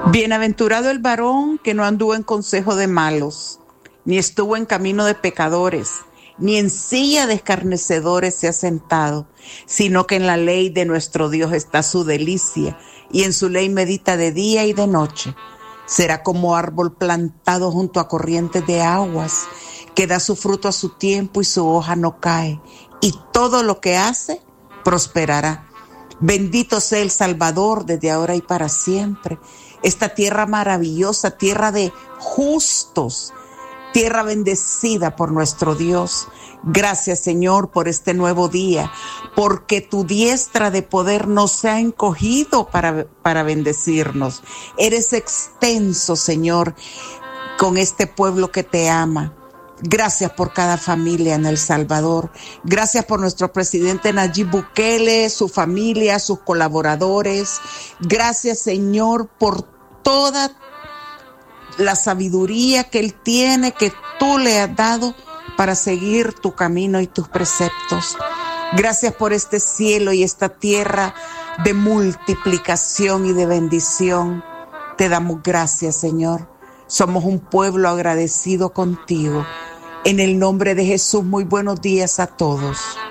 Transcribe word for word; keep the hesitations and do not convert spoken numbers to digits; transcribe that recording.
Bienaventurado el varón que no anduvo en consejo de malos, ni estuvo en camino de pecadores, ni en silla de escarnecedores se ha sentado, sino que en la ley de nuestro Dios está su delicia, y en su ley medita de día y de noche. Será como árbol plantado junto a corrientes de aguas, que da su fruto a su tiempo y su hoja no cae, y todo lo que hace prosperará. Bendito sea el Salvador desde ahora y para siempre. Esta tierra maravillosa, tierra de justos, tierra bendecida por nuestro Dios. Gracias, Señor, por este nuevo día, porque tu diestra de poder nos ha encogido para, para bendecirnos. Eres extenso, Señor, con este pueblo que te ama. Gracias por cada familia en El Salvador. Gracias por nuestro presidente Nayib Bukele, su familia, sus colaboradores. Gracias, Señor, por toda la sabiduría que él tiene, que tú le has dado para seguir tu camino y tus preceptos. Gracias por este cielo y esta tierra de multiplicación y de bendición. Te damos gracias, Señor. Somos un pueblo agradecido contigo. En el nombre de Jesús, muy buenos días a todos.